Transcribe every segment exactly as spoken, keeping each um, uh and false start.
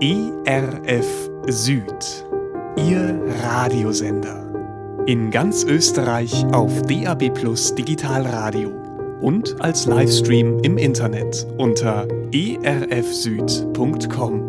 E R F Süd, Ihr Radiosender. In ganz Österreich auf D A B Plus Digitalradio und als Livestream im Internet unter e r f süd punkt com.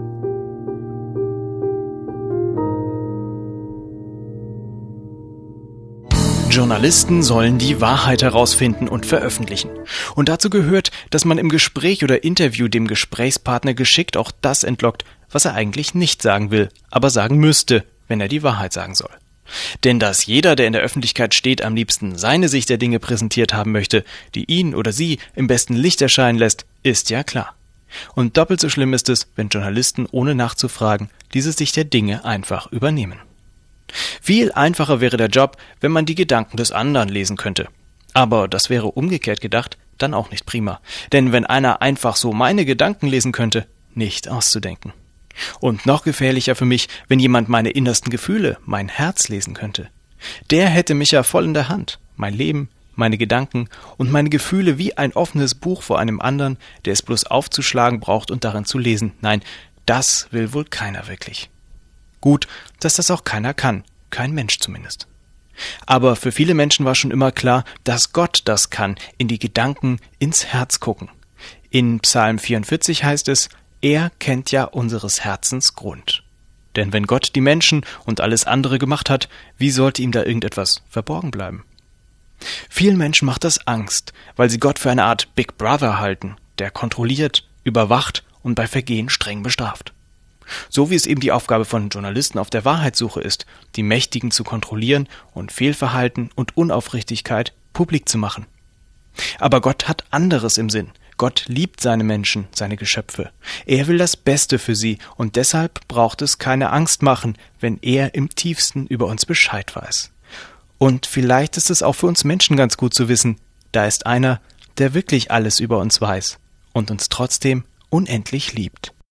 Journalisten sollen die Wahrheit herausfinden und veröffentlichen. Und dazu gehört, dass man im Gespräch oder Interview dem Gesprächspartner geschickt auch das entlockt, was er eigentlich nicht sagen will, aber sagen müsste, wenn er die Wahrheit sagen soll. Denn dass jeder, der in der Öffentlichkeit steht, am liebsten seine Sicht der Dinge präsentiert haben möchte, die ihn oder sie im besten Licht erscheinen lässt, ist ja klar. Und doppelt so schlimm ist es, wenn Journalisten ohne nachzufragen diese Sicht der Dinge einfach übernehmen. Viel einfacher wäre der Job, wenn man die Gedanken des anderen lesen könnte. Aber das wäre umgekehrt gedacht dann auch nicht prima. Denn wenn einer einfach so meine Gedanken lesen könnte, nicht auszudenken. Und noch gefährlicher für mich, wenn jemand meine innersten Gefühle, mein Herz lesen könnte. Der hätte mich ja voll in der Hand. Mein Leben, meine Gedanken und meine Gefühle wie ein offenes Buch vor einem anderen, der es bloß aufzuschlagen braucht und darin zu lesen. Nein, das will wohl keiner wirklich. Gut, dass das auch keiner kann. Kein Mensch zumindest. Aber für viele Menschen war schon immer klar, dass Gott das kann, in die Gedanken, ins Herz gucken. In Psalm vierundvierzig heißt es, er kennt ja unseres Herzens Grund. Denn wenn Gott die Menschen und alles andere gemacht hat, wie sollte ihm da irgendetwas verborgen bleiben? Vielen Menschen macht das Angst, weil sie Gott für eine Art Big Brother halten, der kontrolliert, überwacht und bei Vergehen streng bestraft. So wie es eben die Aufgabe von Journalisten auf der Wahrheitssuche ist, die Mächtigen zu kontrollieren und Fehlverhalten und Unaufrichtigkeit publik zu machen. Aber Gott hat anderes im Sinn. Gott liebt seine Menschen, seine Geschöpfe. Er will das Beste für sie und deshalb braucht es keine Angst machen, wenn er im tiefsten über uns Bescheid weiß. Und vielleicht ist es auch für uns Menschen ganz gut zu wissen, da ist einer, der wirklich alles über uns weiß und uns trotzdem unendlich liebt.